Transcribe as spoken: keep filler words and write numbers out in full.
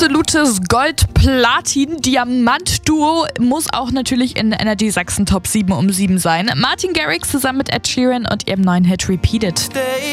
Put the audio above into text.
absolutes Gold-Platin-Diamant-Duo muss auch natürlich in Energy Sachsen Top sieben um sieben sein. Martin Garrix zusammen mit Ed Sheeran und ihrem neuen Hit Repeat It.